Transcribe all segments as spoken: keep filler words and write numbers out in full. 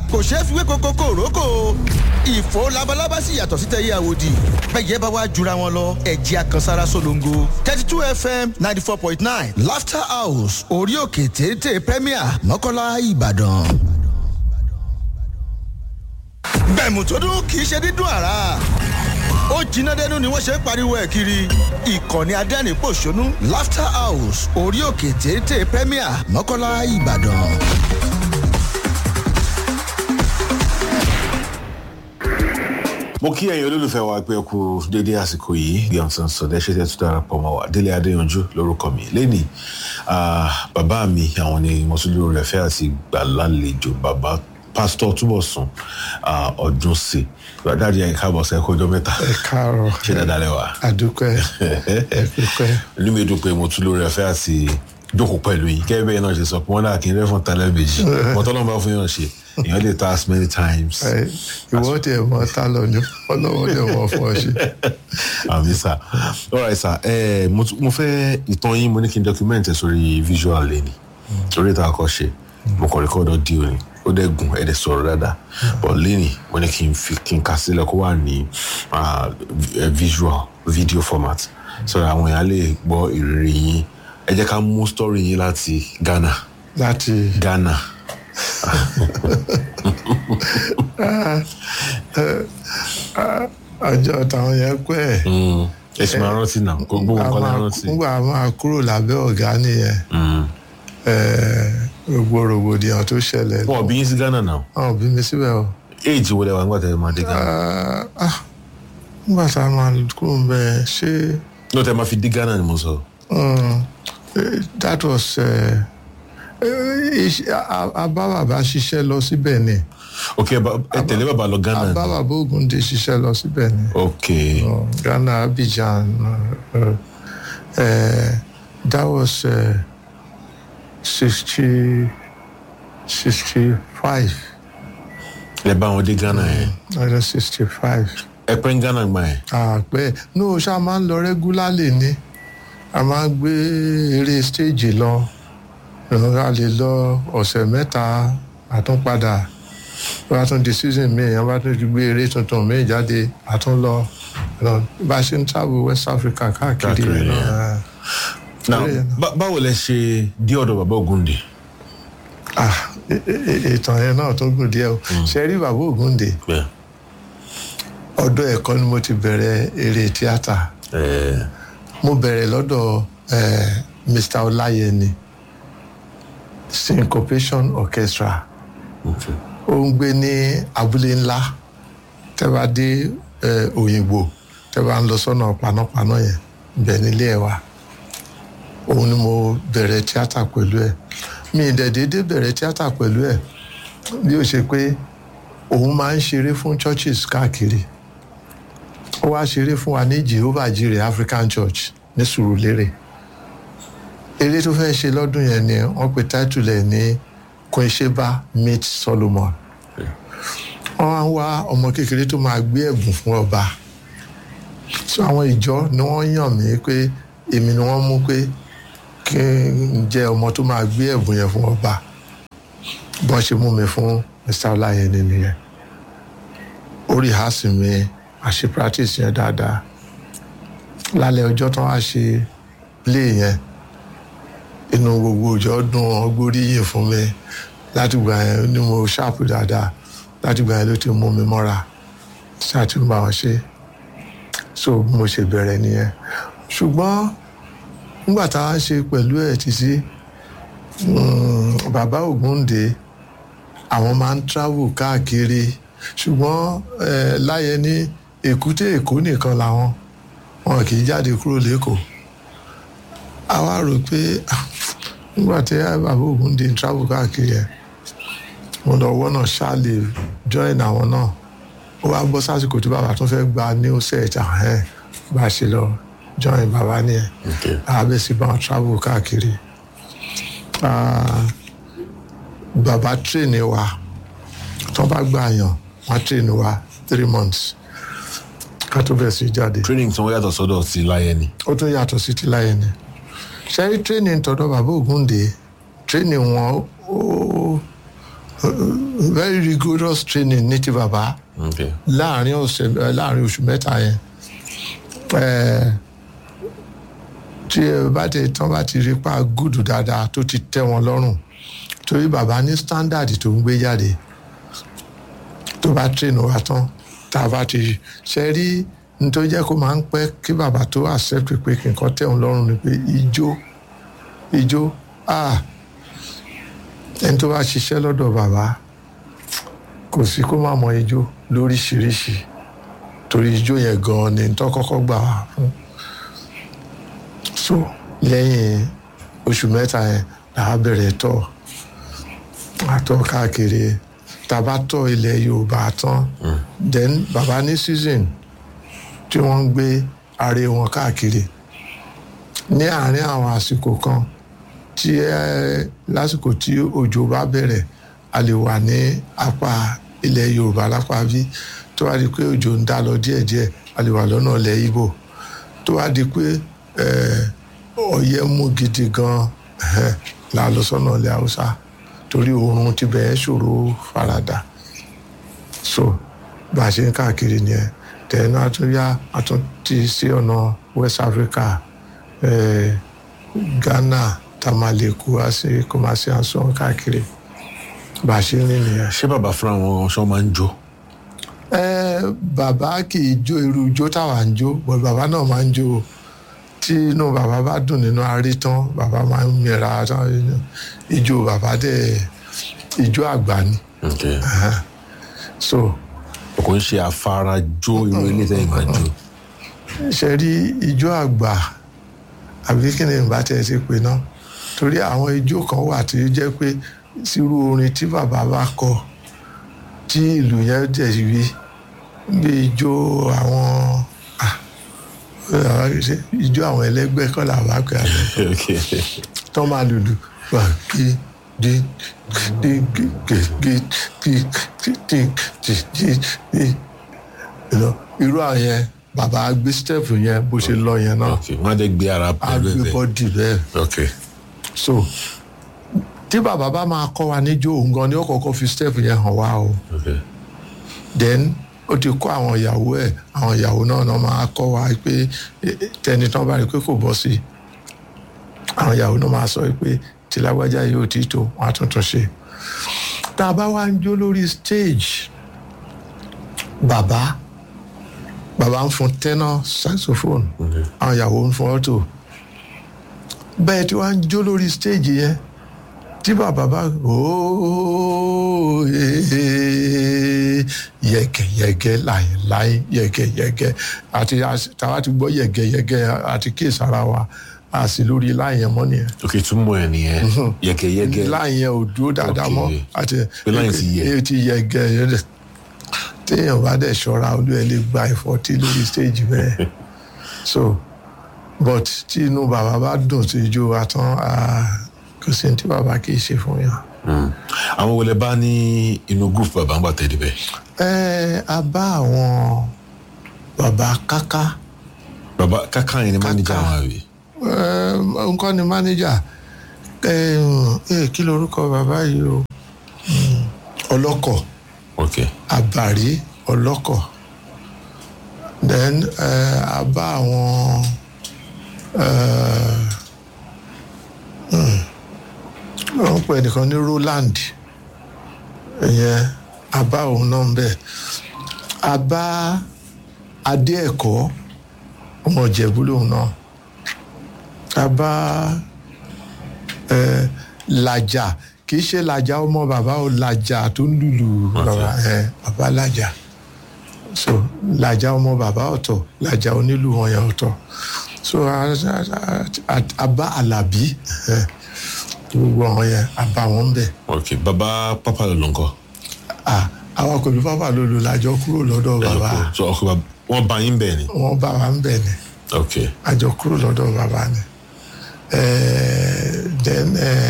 kò ṣeé fi wé koko kòrókò ìfò labalábá sì yàtọ̀ sí tẹ̀yẹ àwòdì bẹ́ẹ̀ bá wá jura wọn lọ ẹ̀jẹ̀ àkànsára solongo thirty two fm ninety four point nine laughter house orí òkè téńté premier mọ́kànlá ìbàdàn. bẹ̀mù tó dún kì í ṣe dídùn àrà ó jiná dẹnu ni wọ́n ṣe ń pariwo ẹ̀ kiri ìkànnì adẹ́rìn-pòṣónú laughter house orí òkè téńté premier mọ́kànlá ìbàdàn. mo kí ẹ̀yin olólùfẹ́ wa pé kú dédé àsìkò yìí bí ọ̀sán sọ̀dẹ́ ṣe tẹ́ tó darapọ̀ mọ́ wa Délé Adéyanjú lórúkọ mi lẹ́nìí bàbá mi àwọn ni mo tún lórí ẹ̀fẹ́ àti gbàlálejò bàbá pásítọ̀ Túbọ̀sún Ọdúnsì dáàdi ẹ̀ káàbọ̀ sí ẹ̀kọ́ ọjọ́ mẹ́ta. ẹ káàárọ̀ ṣe dáadáa lẹ́wà. àdúpẹ́ àdúpẹ́. inú mi dùn pé mo tún lórí ẹ̀fẹ́ àti jókòó pẹ̀lú yìí kẹ́ bẹ́ẹ̀ náà ṣe sọ pé wọ́n náà kì í rẹ́fọ̀n tálẹ́ méjì mọ́tọ́lọ́mọ́ bá fún yàn ṣe èèyàn lè ta as many times. ìwọ tí ẹ mọ tá lọ ní ọlọ́wọ́ tí ẹ mọ fún ọ ṣe. àmì sà alright sà mo fẹ́ ìtàn yín mo ní kí n document ẹ sórí visual lẹ́ni torí ìta àkọ́ ṣe mo kàn record audio ni ó dẹ̀ gùn ẹ̀ dẹ̀ sọ̀rọ̀ dáadáa but lẹ́ni mo ní kí n fi kí n kà sílẹ̀ kó wà ní visual video format so àwọn èèyàn lè gbọ́ ìrírí yín ẹ jẹ́ ká mú story yín láti Ghana. láti Ghana. ọjọ́ táwọn yẹn pẹ́ ẹ̀. ẹ ṣì máa rántí náà kó gbóhùn kọ́ la rántí. nígbà máa kúrò lábẹ́ ọ̀gá nìyẹn gbogbo rògbòdìyàn tó ṣẹlẹ̀. wọn bí yín sí Ghana náà. wọn bí mi síbẹ̀ o. éèjì wo lẹ wà nígbà tẹ ẹ máa dé Ghana. nígbà tá a máa kúrò ń bẹ ṣé. ní o tẹ máa fi dé Ghana ni mo sọ. that was a bá bàbá ṣiṣẹ́ lọ síbẹ̀ ni. ok ẹ tẹ̀lé bàbá lọ Ghana. a bá bàbá Ògúndé ṣiṣẹ́ lọ síbẹ̀ ni. ok uh, Ghana Abidjan uh, uh, that was uh, sixty sixty five. ẹ bá wọn dé Ghana yẹn. nineteen sixty five. ẹ pẹ́ ń Ghana gbà yẹn. àpẹ no ṣá máa ń lọ regularly ni a máa ń gbé eré stage lọ a lè lọ ọ̀sẹ̀ mẹ́ta àtúnpadà bá tún di season mi èèyàn bá tún ti gbé eré tuntun mi jáde àtún lọ bá ṣe ń travel West Africa káàkiri. báwo lẹ ṣe dé ọ̀dọ̀ bàbá Ògúndé. ìtàn yẹn náà tó gùn díẹ̀ o ṣe rí bàbá Ògúndé ọ̀dọ̀ ẹ̀kọ́ ni mo ti bẹ̀rẹ̀ eré tíátà mo bẹ̀rẹ̀ lọ́dọ̀ Mister Ọláyẹni Syncopation Orchestra ó ń gbé ní abúlé ńlá tẹ́ bá dé Òyìnbó tẹ́ bá ń lọ sọ́nà panápaná yẹn bẹ̀ nílé ẹ̀ wá òun ni mo bẹ̀rẹ̀ tíátà pẹ̀lú ẹ̀ mi ì dẹ̀ déédéé bẹ̀rẹ̀ tíátà pẹ̀lú ẹ̀ bí ó ṣe pé òun máa ń ṣeré fún churches káàkiri ó wá ṣeré fún wa ní Jehovah Jireh African Church ní Sùúrùlérè eré tó fẹ́ ṣe lọ́dún yẹn ni wọ́n pe title ẹ̀ ní Queen Sheba meet Solomon wọ́n á wá ọmọ kékeré tó máa gbé ẹ̀bùn fún ọba so àwọn ìjọ ni wọ́n yàn mí pé èmi ni wọ́n mú pé kí n jẹ́ ọmọ tó máa gbé ẹ̀bùn yẹn fún ọba bọ́n ṣe mú mi fún Mister Ọláyẹni nìyẹn orí hásì mi àṣe practice yẹn dáadáa lálẹ́ ọjọ́ tán wá ṣe play yẹn inú gbogbo òjò dùn ọgbóríyìn fún mi láti gbà yẹn ni mo ṣáàpù dáadáa láti gbà yẹn ló ti mú mi mọ́ra ṣàtúnbà wọn ṣe so mo ṣe bẹ̀rẹ̀ nìyẹn ṣùgbọ́n nígbà tá a ṣe pẹ̀lú ẹ̀ ti sí bàbá Ògúndé àwọn máa ń travel káàkiri ṣùgbọ́n Láyẹni Èkúté Èkó nìkan làwọn wọn kì í jáde kúrò lẹ́kọ̀ọ́ a wá rò pé nígbà tí bàbá Ògúndé travel káàkiri ẹ̀ mo lọ wọ́nà ṣáàlì join àwọn náà ó wá bọ́ sásìkò tí bàbá tún fẹ́ gba new set ẹ̀ bá a ṣe lọ join bàbá ní ẹ̀ àbẹ̀ sí bá wọn travel káàkiri bàbá train wa tó bá gbà yàn wọ́n train wa three months ká tó bẹ̀rẹ̀ sí jáde. training tí wọ́n yàtọ̀ sọ́dọ̀ ti Láyẹni. ó tún yàtọ̀ sí ti Láyẹni ṣẹ́rí training tọ̀dọ̀ bàbá Ògúndé training wọn ó very rigorous training ní ti bàbá Okay. láàrin ọ̀sẹ̀ láàrin oṣù mẹ́ta yẹn tí ẹ bá ti tán bá ti rí pa gúdù dáadáa tó ti tẹ́ wọn lọ́rùn torí bàbá ní standard tó ń gbé jáde tó bá train wa tán tá a bá ti ṣe rí ní tó jẹ́ kó máa ń pẹ́ kí bàbá tó accept pé kí nǹkan tẹ́ wọn lọ́rùn ni pé ijó ijó ah ẹni tó bá ṣiṣẹ́ lọ́dọ̀ bàbá kò sí kó má mọ ijó lóríṣiríṣi torí ijó yẹn gan-an ni tó kọ́kọ́ gbà wá fún so lẹ́yìn oṣù mẹ́ta yẹn làá bẹ̀rẹ̀ tọ̀ àtọ̀ káàkiri tàbá tọ̀ ilẹ̀ Yorùbá tán then bàbá ní season tí wọ́n ń gbé aré wọn káàkiri ní àárín àwọn àsìkò kan tí ẹ lásìkò tí òjò bá bẹ̀rẹ̀ a lè wà ní apá ilẹ̀ Yorùbá lápá bí tó wá di pé òjò ń dá lọ díẹ̀díẹ̀ a lè wà lọ́nà ilẹ̀ Ìgbò tó wá di pé ọyẹ́ mú gidi gan la lọ sọ́nà ilẹ̀ Haúsá torí oòrùn ti bẹ̀ẹ́ ṣòro farada so bá a ṣe ń káàkiri nìyẹn tẹ̀yìn àtúnyá àtúntì sí ọ̀nà West Africa eh, Ghana tamaleku àti kòmáṣí àṣọ káàkiri bá a ṣe ń rìn nìyẹn. ṣé bàbá fúnra wọn ṣọ́ máa ń jó? ẹ bàbá kì í jó irú ijó táwa ń jó bọ̀ bàbá náà máa ń jó tí inú bàbá bá dùn nínú arí tán bàbá máa ń mìíràn ijó bàbá dẹ̀ ijó àgbà ni. Okay. Uh-huh. so kò ń ṣe àfarajó irú ilé tẹ́yìn máa ń jó. ṣe rí ijó àgbà àbí kí ni ìbá tẹ̀ sí pé náà torí àwọn ijó kan wà tí ó jẹ́ pé sírú orin tí bàbá bá kọ tí ìlú yẹn dẹ̀ rí bí ijó àwọn ijó àwọn ẹlẹ́gbẹ́ kọ́ làwọn àgbà rẹ̀ tó máa lùlù wà kí di di di di di di di di irú àwọn yẹn bàbá gbé step yẹn bó ṣe lọ yẹn náà wọ́n á dẹ̀ gbé ara pẹ̀lú ẹ̀ gbé bọ́dì bẹ́ẹ̀. Okay. so tí bàbá bá máa kọ́ wa níjó òun gan ni ó kọ́kọ́ fi step yẹn hàn wá o. Okay. then ó ti kọ́ àwọn ìyàwó ẹ̀ àwọn ìyàwó náà náà máa kọ́ wa pé tẹni tán bá rí pé kò bọ́ sí i àwọn ìyàwó náà máa sọ pé tí lágbájá yóò tí tó wọn á tuntun ṣe. tá a bá wá ń jó lórí stage bàbá bàbá ń fún tenor saxophone àwọn ìyàwó ń fún alto bẹ́ẹ̀ tí wọ́n ń jó lórí stage yẹn tí bàbá bá ooo yẹ̀gẹ̀yẹ̀gẹ̀ láìláì yẹ̀gẹ̀yẹ̀gẹ̀ àti tàwa ti gbọ́ yẹ̀gẹ̀yẹ̀gẹ̀ àti kéèsì ara wa a sì lórí láì yẹn mọ́ nìyẹn. òkè túmọ̀ ẹ̀ nìyẹn yẹ̀gẹ̀yẹ̀gẹ̀ láì yẹn ò dúró dáadáa mọ́ àti láì ti yẹ ti yẹ̀gẹ̀ téèyàn bá dẹ̀ ṣọ́ra olú ẹ̀ lè gba ìfọ́tí lórí stage bẹ́ẹ̀ so but tí inú bàbá bá dùn sí ijó wa tán kò sí ní tí bàbá kì í ṣe fún yàn. àwọn wọlé bá ní inú group bàbá ń gbà tẹ̀lé bẹ́ẹ̀. ẹ a bá àwọn bàbá káká. bàbá káká yẹn ni mánéjà wọn àbí. nǹkan ni mánéjà kí lorúkọ bàbá yìí o ọlọ́kọ̀. Okay. àbàrí ọlọ́kọ̀ then a bá àwọn wọ́n pè nìkan ní Roland ìyẹn a bá òun náà ń bẹ̀ a bá adé ẹ̀kọ́ ọmọ Ìjẹ̀bú lòun náà a bá làjà kì í ṣe làjà ọmọ bàbá o làjà tó ń lùlù bàbá ẹ bàbá làjà so làjà ọmọ bàbá ọ̀tọ̀ làjà onílù wọn yẹn ọ̀tọ̀ so àbá Àlàbí gbogbo àwọn yẹn àbá wọn ń bẹ. ok bàbá pápá ló ló ń kọ. àwọn pẹ̀lú pápá ló lò lájọ kúrò lọ́dọ̀ bàbá. so ọkọ wọn bá yín bẹ̀ ni. wọ́n bá wa ń bẹ̀ ni. ok àjọ kúrò lọ́dọ̀ bàbá ni. then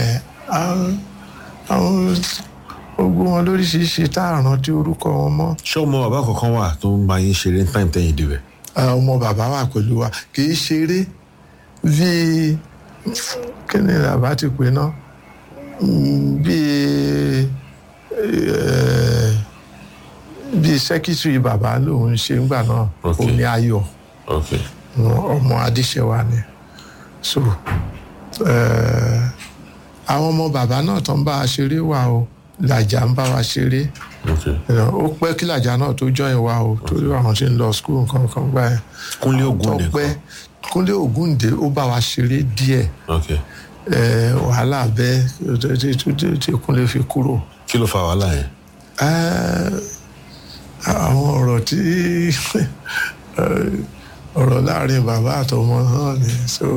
àwọn ogun wọn lóríṣiríṣi tá a rántí orúkọ wọn mọ́. ṣé ọmọ bàbá kankan wà tó ń bá yín ṣeré ní táìmù tẹ́yìn débẹ̀. ọmọ bàbá wà pẹ̀lú wa kì í ṣeré bíi kí ni bàbá ti pè náà bíi bíi sẹ́kítírì bàbá lòun ṣe ńgbà náà Okay. òun ní ayọ̀ Okay. ọmọ adéṣẹwà ni so eh, àwọn ọmọ bàbá náà tó ń bá a ṣeré wà o làjà ń bá wa ṣeré Okay. You know, ó pẹ́ kí làjà náà tó join wa o torí àwọn ṣe ń lọ school nǹkan kan gbà yẹn Kúnlé Ògúndé tó pẹ́ Kúnlé Ògúndé ó bá wa ṣeré díẹ̀ Okay. eh, wàhálà bẹ́ẹ̀ tí Kúnlé fi kúrò. Kí ló fa wàhálà yẹn? Eh, àwọn ọ̀rọ̀ tí ọ̀rọ̀ láàrin bàbá àtọmọ náà ni so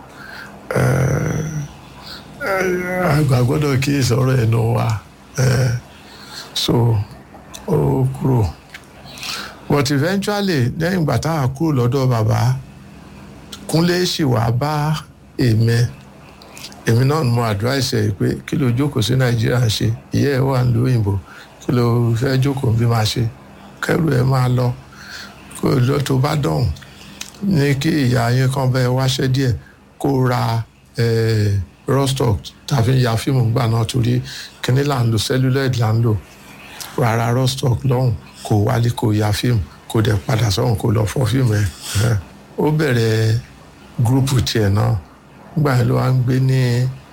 àgbà gbọ́dọ̀ kí ìsọ̀rọ̀ ẹnu wa so ó kúrò but eventually lẹ́yìn ìgbà tá a kúrò lọ́dọ̀ bàbá Kúnlé sì wá bá èmi èmi náà mo advice ẹ̀ pé kí ló jókòó sí Nàìjíríà ṣe ìyá ẹ̀ wà ní òyìnbó kí ló fẹ́ jókòó bí máa ṣe kẹrù ẹ̀ máa lọ kó lọ tó bá dọ̀hùn ní kí ìyá yín kan bẹ́ẹ̀ wáṣẹ́ díẹ̀ kó ra rostock tàbí ya fíìmù gbà náà torí kíní là ń lò celluloid là ń lò rárá rostock lọ́hùn kó wálé kó ya fíìmù kó dẹ̀ padà sọ́hùn kó lọ fọ́ fíìmù ẹ̀ ó bẹ̀rẹ̀ gúrúùpù tiẹ̀ náà gbà yẹn ló wá ń gbé ní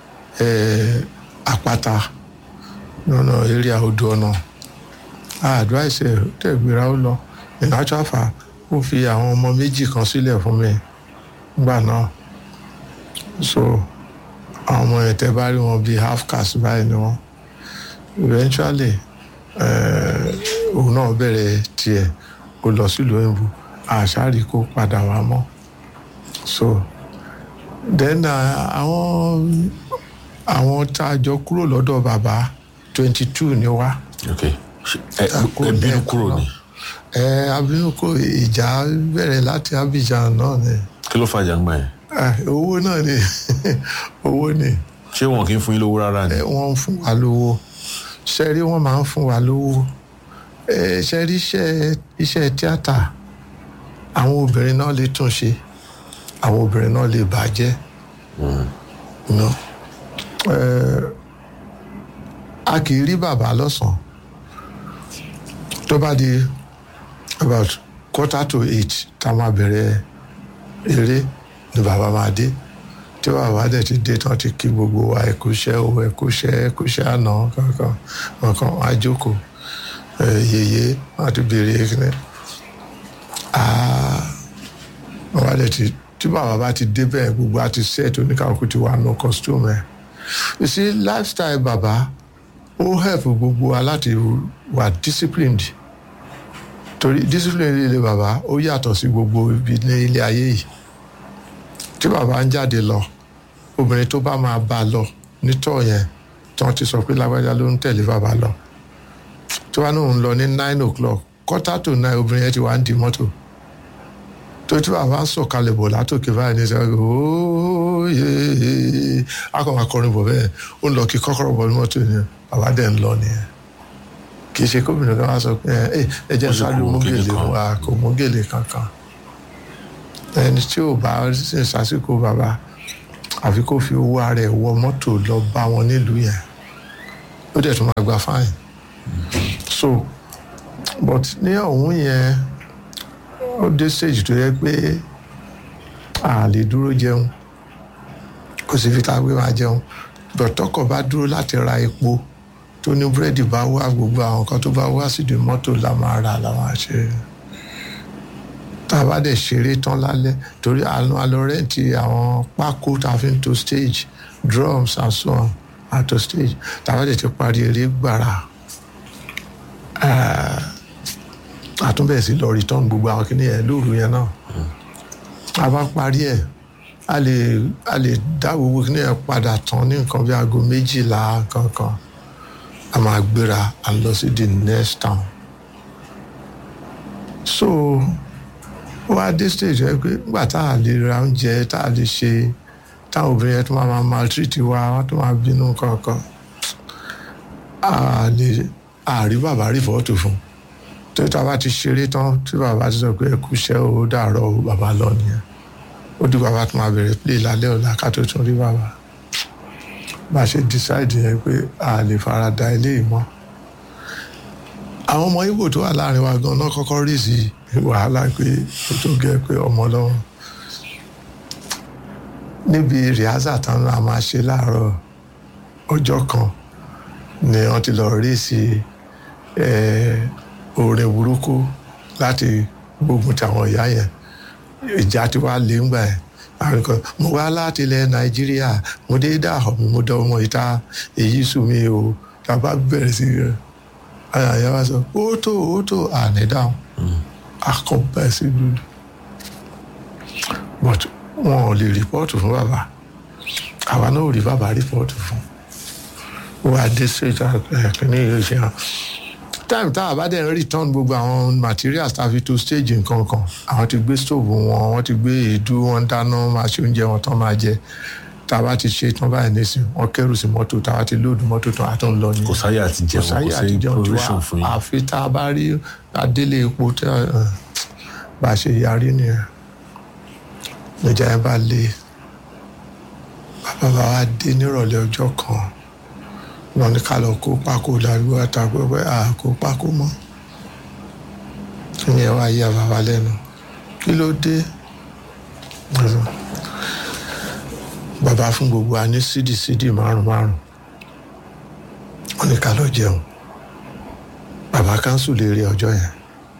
àpáta lọ́nà area odò ọ̀nà advice ẹ̀ tẹ̀ gbéra ó lọ in actual fact ó fi àwọn ọmọ méjì kan sílẹ̀ fún mi gbà náà so àwọn ọmọ yẹn tẹ́ bá rí wọn bíi half caste báyìí ni wọn eventually òun náà bẹ̀rẹ̀ tiẹ̀ ó lọ sílùú òyìnbó àṣàrí kó padà wá mọ́ so then àwọn àwọn tá a jọ kúrò lọ́dọ̀ bàbá twenty two ni wá. Okay. ẹ ẹ bínú kúrò ni. ẹ abínú kò ìjà bẹ̀rẹ̀ láti Abidjan náà ni. Kí ló fàjà ń gbà yẹn? owó náà ni owó ni. Ṣé wọn kì í fún yín lówó rárá ni? wọ́n ń fún wa lówó ṣẹ́rí wọ́n máa ń fún wa lówó ṣẹ́rí iṣẹ́ iṣẹ́ tíátà àwọn obìnrin náà lè tún ṣe àwọn obìnrin náà lè bàjẹ́ a kì í rí bàbá lọ́sàn-án tó bá di about quarter to eight tá a máa bẹ̀rẹ̀ eré ni bàbá máa dé tí bàbá dẹ̀ ti dé tán ti kí gbogbo wa ẹ̀kúṣẹ́ o ẹ̀kúṣẹ́ ẹ̀kúṣẹ́ àná kankan kankan wọ́n á jókòó yèyé wọ́n á ti bèrè kíní bàbá dẹ̀ ti tí bàbá bá ti dé bẹ́ẹ̀ gbogbo á ti set oníkàkùn ti wà nù costume ẹ̀ you see lifestyle bàbá ó help gbogbo wa láti wà disciplined torí discipline ilé bàbá ó yàtọ̀ sí gbogbo ibi ní ilé ayé yìí tí bàbá ń jáde lọ obìnrin tó bá máa bá a lọ nítọ̀ yẹn tí wọ́n ti sọ pé lágbájá ló ń tẹ̀lé bàbá lọ tí wọ́n náà ń lọ ní nine o'clock quarter to nine obìnrin yẹn ti wá ń di mọ́tò tó tí bàbá ń sọ̀kalẹ̀ bọ̀ látòkè báyìí ní sẹ́wọ́n ooo akọ̀wé akọrin bọ̀ bẹ́ẹ̀ ó ń lọ kí kọ́kọ́rọ́ bọ̀ ní mọ́tò yẹn bàbá dẹ̀ ń lọ nìyẹn kì í ṣe kóbìnrin kan wá sọ pé ẹ ẹ jẹ́ sáré mọ́gèlè wa kò mọ́gèlè kankan ẹni tí ò bá sì ń sásìkò bàbá àfi kó fi owó ara ẹ̀ wọ mọ́tò lọ bá wọn nílùú yẹn ó dẹ̀ tún máa gba fáìn so but ní ọ̀hún yẹn ó dé stage tó yẹ pé a lè dúró jẹun kò sí fi tá a gbé máa jẹun dọ̀tọ́kọ̀ bá dúró láti ra epo tó ní búrẹ́dì bá wá gbogbo àwọn kan tó bá wá sídìí mọ́tò la máa rà la máa ṣe tá a bá dẹ̀ ṣeré tán lálẹ́ torí àánú alọ́ rẹ́ǹtì àwọn pákó tá a fi ń to stage drums and so on àtò stage tá a bá dẹ̀ ti parí eré gbàrà àtúnbẹ̀ sí lọ return gbogbo àwọn kìnìyàn lóru yẹn náà a bá parí ẹ̀ a lè a lè dá gbogbo kìnìyàn padà tán ní nǹkan bí aago méjìlá kankan a máa gbéra a lọ sí the next town so wá dé stage ẹ pé nígbà tá a lè ra oúnjẹ tá a lè ṣe táwọn obìnrin yẹn tó máa máa maltreat wa wọn tó máa bínú kankan a lè àrí bàbá rí fọ́tò fún tó tá a bá ti ṣeré tán tí bàbá ti sọ pé ẹ kú iṣẹ́ o dàárọ̀ o bàbá lọ nìyẹn ó di bàbá tó máa bẹ̀rẹ̀ play lálẹ́ ọ̀la ká tó tún rí bàbá bá a ṣe decide yẹn pé a lè fara da eléyìí mọ́ àwọn ọmọ Ìgbò tó wà láàrin wa gan náà kọ́kọ́ rí sí wàhálà pé ó tó gẹ́ pé ọmọ lọ́rùn níbi rìhásà tán la máa ṣe láàárọ̀ ọjọ́ kan ni wọ́n ti lọ rí sí orin burúkú láti gbógun ti àwọn ìyá yẹn ìjà tí wàá lé ńgbà yẹn àríkọ mo wá láti ilẹ̀ Nàìjíríà mo dé dáhọ̀ mi mo dán ọmọ ìta èyí sùn mí o tàbá bẹ̀rẹ̀ sí rẹ̀ àyà wa sọ ó tó ó tó àní dáhùn akọ̀bẹ̀ sí lulu but wọn ò lè rìpọ́ọ̀tù fún bàbá àwa náà ò rí bàbá rìpọ́ọ̀tù fún wọn adé straight kìíní yóò ṣe hàn time tá a bá dẹ̀ ń return gbogbo àwọn materials tá a fi to stage nǹkan kan àwọn ti gbé stove wọn wọ́n ti gbé èédú wọn dáná máa ṣe oúnjẹ wọn tán máa jẹ tá a bá ti ṣe tán báyìí nísìn wọn kẹrù sí mọ́tò tá a ti lóòdù mọ́tò tán a tó ń lọ ní. kò sáyé àti jẹun kò sí provision fún yín. àfi tá a bá rí adélé epo tí bá a ṣe yarí nìyẹn níjà yẹn bá lé bàbá bá wa dé nírọ̀lẹ́ ọjọ́ kan wọn ní ká lọ kó pákó lárúgbó àtàgbẹgbẹ à kó pákó mọ́ ìyẹn wá yà bàbá lẹ́nu kí ló dé bàbá fún gbogbo wa ní sídì sídì márùn márùn wọn ní ká lọ jẹun bàbá kánsù lè rí ọjọ́ yẹn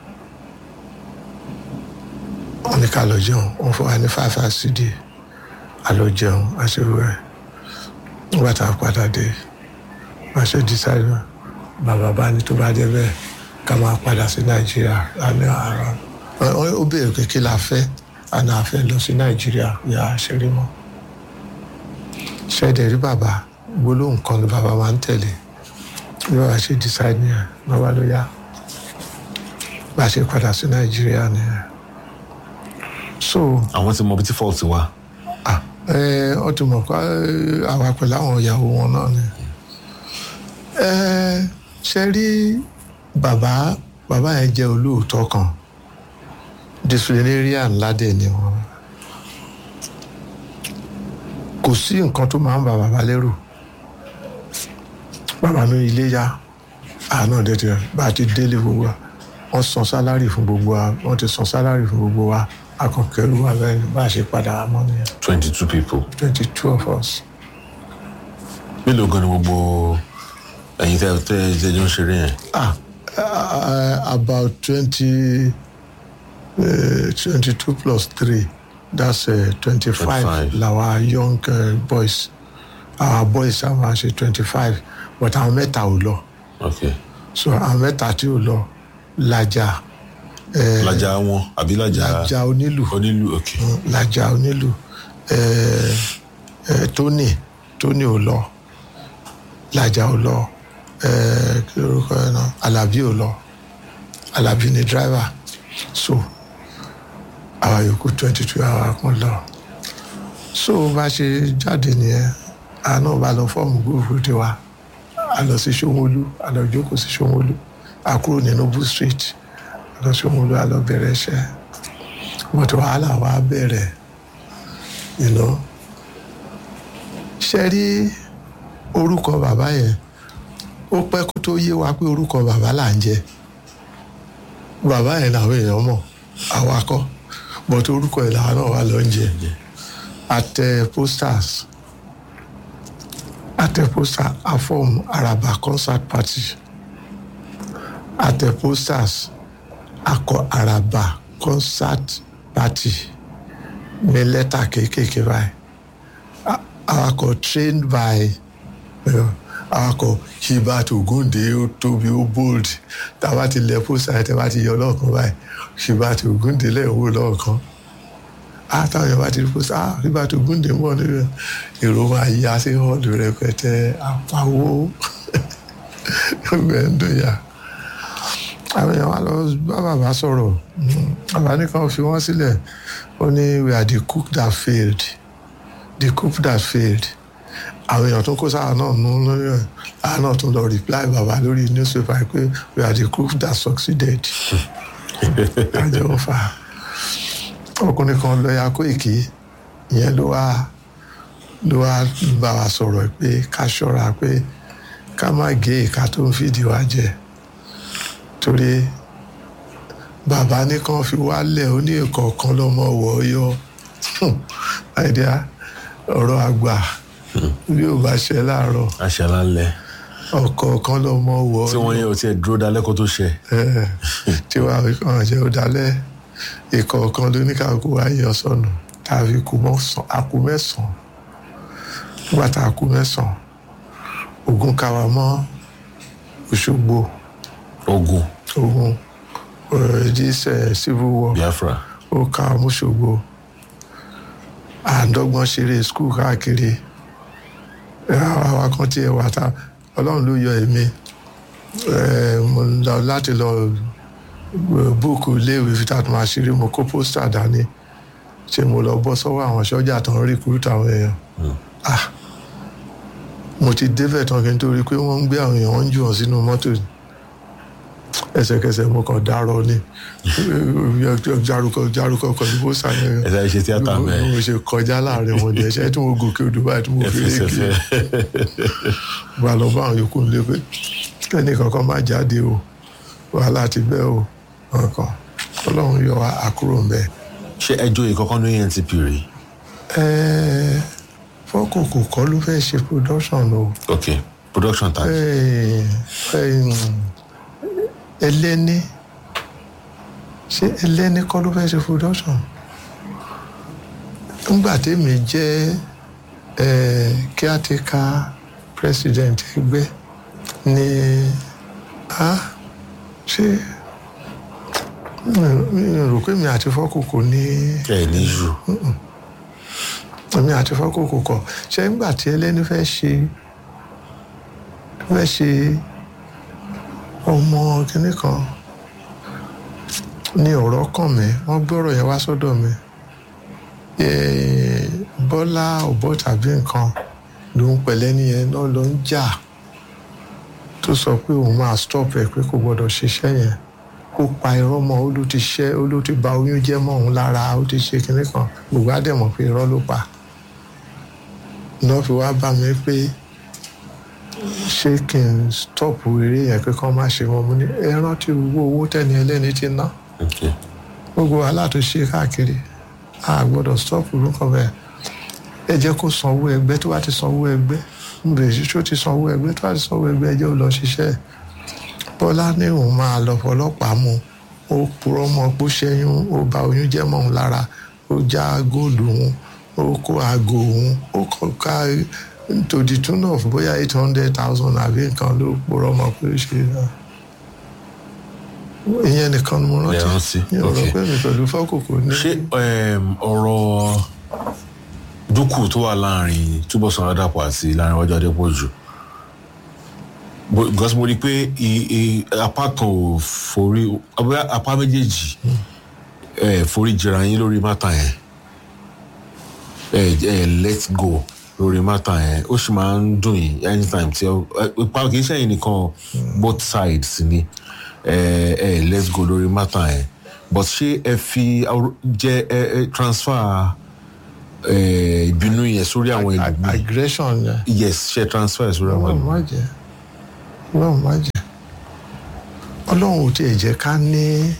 wọn ní ká lọ jẹun wọn fún wa ní five five sídì a lọ jẹun àṣewò ẹ nígbà tá a padà dé wọ́n ṣe decide bàbá bá ní tó bá jẹ́ bẹ́ẹ̀ ká máa padà sí Nàìjíríà àní ara ó béèrè pé kí la fẹ́ àná àfẹ́ lọ sí Nàìjíríà yà á ṣeré mọ́ ṣẹ́ẹ̀dẹ̀ rí bàbá gbólóhùn kan ní bàbá máa ń tẹ̀lé bí bàbá ṣe decide nìyẹn bàbá ló yá bá ṣe padà sí Nàìjíríà nìyẹn so. àwọn tí mo bí tí fault wà. ah ẹ ọ ti mọ̀ pé àwa pẹ̀lú àwọn ìyàwó wọn náà ni. ẹ ṣe rí bàbá bàbá yẹn jẹ́ olóòótọ́ kan disciplinarian ńlá dẹ̀ ni wọn kò sí nǹkan tó máa ń bà bàbá lérò bàbá mi ilé yá àánú dẹ́tẹ̀ bá a ti délé gbogbo wa wọ́n san sálárì fún gbogbo wa wọ́n ti san sálárì fún gbogbo wa akọ̀kẹ́rù wa bẹ́ẹ̀ bá a ṣe padà wá mọ́ nìyẹn. twenty two people. twenty two of us. mélòó gan ni gbogbo ẹ̀yin tẹ́ tẹ́ ẹ jọ ń ṣeré yẹn. ah uh, about twenty twenty two plus three that's uh, twenty five làwa young uh, boys our boys are máa ṣe twenty five but àwọn mẹ́ta ò lọ. okay. so àwọn mẹ́ta tí ò lọ lajà. Eh, lajà wọn àbí lajà. lajà onílù. onílù okay. Mm, lajà onílù eh, eh, Tony Tony ò lọ lajà ò lọ kí lorúkọ ẹ náà Alábí ò lọ Alábí ni driver so àwa yòókù twenty two àwa kan lọ so bá ṣe jáde nìyẹn àná bá lọ fọ́ọ̀mù gúrúùpù tiwa a lọ sí Ṣómólú a lọ jókòó sí Ṣómólú a kúrò ní Noble Street a lọ sí Ṣómólú a lọ bẹ̀rẹ̀ iṣẹ́ mọ̀tò wàhálà wa bẹ̀rẹ̀ you know ṣe rí orúkọ bàbá yẹn ó pẹ́ kó tó yé wa pé orúkọ bàbá là ń jẹ bàbá yẹn làwọn èèyàn mọ̀ àwa kọ́ but orúkọ yẹn làwọn náà wà lọ ń jẹ àtẹ posters àtẹ poster afọ́m Araba concert party àtẹ posters akọ Araba concert party ní lẹ́tà kéékèèké báyìí awakọ̀ trained by you know, awakọ̀ Hubert Ògúndé ó tóbi ó bold táwa ti lẹ̀ pósà ẹ̀ tẹ́ bá ti yọ lọ́ọ̀kan báyìí Hubert Ògúndé lẹ́ẹ̀wò lọ́ọ̀kan àtàwọn èèyàn bá ti rí pósà ah Hubert Ògúndé ń bọ̀ nínú èrò máa yá sí hall rẹpẹtẹ àpawó gbẹ̀ ń dùn yá àwọn èèyàn wá lọ bá bàbá sọ̀rọ̀ bàbá nìkan fi wọ́n sílẹ̀ ó ní we are the cook that failed the cook that failed àwọn èèyàn tó kó sáà náà nú lórí ẹ̀ àwọn náà tún lọ reply bàbá lórí newspaper pé we are the cook that succeeded àjọ fà ọkùnrin kan lọ́ọ̀yà Kóìkì ìyẹn ló wá ló wá bá wa sọ̀rọ̀ pé ká ṣọ́ra pé ká má gé ìka tó ń fìdí wa jẹ torí bàbá ní kàn fi wálẹ̀ ó ní ìkọ̀ọ̀kan lọ́mọ wọ̀ ọ́ yọ àìdíá ọ̀rọ̀ àgbà bí ò bá ṣe láàárọ̀ àṣà lálẹ́ ọ̀kọ̀ọ̀kan lọ́mọ wọ̀ ọ́ tí wọ́n yẹ ò tiẹ̀ dúró dalẹ́ kó tó ṣe. tí wàá wí kàn jẹ́ ó dalẹ́ ìkọ̀ọ̀kan lóníkàkú wáyé ọ̀sọ̀nù tàbí akú mẹ́sàn-án nígbà tá a kú mẹ́sàn-án ogun ká wa mọ́ Òṣogbo ogun ogun this uh, civil war Biafra ó ká wa mọ́ Òṣogbo àdọ́gbọ́n ṣeré skul káàkiri àwa kan tí ẹ wà tá Ọlọ́run ló yọ èmi mo lọ láti lọ búùkù iléèwé fi tàtúmọ̀ àṣírí mo kó pósítà dání ṣé mo lọ bọ́ sọ́wọ́ àwọn sọ́jà tó ń rìkúrútà àwọn èèyàn ah mo ti débẹ̀ tán kí n tó rí i pé wọ́n ń gbé àwọn èèyàn wọ́n ń jù wọ́n sínú mọ́tò ẹsẹ̀kẹsẹ̀ mo kàn dárọ̀ ni járúkọ járúkọ pẹ̀lú pósítà yẹn ẹ̀sẹ̀ ṣe tíátà mẹ́rin mo ṣe kọjá láàrin wọn ni ẹ̀ṣẹ́ tí mo gòkè odò báyìí tí mo fi lé kí wà lọ bá àwọn yòókù nílé pé kẹ́ni kankan má jáde o wàhálà ti bẹ́ o nǹkan Ọlọ́run yọ àkúrò ń bẹ́ẹ̀. ṣé ẹjọ́ yìí kankan ní N T P rí. fọ́kòkò kọ́ ló fẹ́ ṣe production o. ok production tag. ẹlẹ́ni ṣé ẹlẹ́ni kọ́ ló fẹ́ ṣe production. nígbà tèmi jẹ́ caretaker president ẹgbẹ́ ni ṣé mi rò pé mi àti fọ́kòkò ní. ẹ ní jù. mi àti fọ́kòkò kọ ṣé nígbà tí ẹlẹ́ni fẹ́ ṣe fẹ́ ṣe ọmọ kìnnì kan ní ọ̀rọ̀ kàn mí wọ́n gbé ọ̀rọ̀ yẹn wá sọ́dọ̀ mi Bọ́lá ọ̀bọ tàbí nǹkan ló ń pẹ̀lẹ́ nìyẹn náà ló ń jà tó sọ pé òun máa stop ẹ̀ pé kò gbọ́dọ̀ ṣiṣẹ́ yẹn ó pa irọ́ mọ́ ó ló ti ṣẹ́ ó ló ti ba oyún jẹ́ mọ́ òun lára ó ti ṣe kinní kan gbogbo á dẹ̀ mọ̀ pé irọ́ ló pa náà fi wá bá mi pé ṣé kí n stop eré yẹn pé kán má ṣe wọn mo ní ẹ rántí owó owó tẹ́ni ẹlẹ́ni ti ná gbogbo wàhálà tó ṣe káàkiri a gbọ́dọ̀ stop orúkọ bẹ́ẹ̀ ẹ jẹ́ kó sanwó ẹgbẹ́ tó bá ti sanwó ẹgbẹ́ mo bèrè sí tó ti sanwó ẹgbẹ́ tó bá ti sanwó ẹgbẹ́ ẹ jẹ́ ó lọ ṣiṣẹ́ Bọ́lá ní òun máa lọ fọlọ́pàá mu ó purọ́ mọ́ pé ó ṣẹ́yún ó ba oyún jẹ́ mọ́ òun lára ó já góòlù òun ó kó aago òun ó kàn ká to the tune of bóyá eight hundred thousand àbí nǹkan ló purọ́ mọ́ pé ó ṣe náà ìyẹn nìkan ni mo rántí ní ọ̀rọ̀ pé mi pẹ̀lú fọ́kòkò ní. ṣé ọ̀rọ̀ dúkù tó wà láàrin Túbọ̀sún Ọládàpọ̀ àti Láńrewájú Adépọ̀jù because mo rí i pé apá kan ò forí apá méjèèjì forí jìra yín lórí mátà yẹn let go lórí mátà yẹn ó sì máa ń dùn yín anytime tí ipa kì í ṣẹ́yìn nìkan both sides ni let's go lórí mátà yẹn but ṣé ẹ fi jẹ ẹ transfer ìbínú yẹn sórí àwọn ìlú mi aggression yẹn yes ṣe transfer sórí àwọn ìlú mi. Ọlọ́run má jẹ́ Ọlọ́run ò tiẹ̀ jẹ́ ká ní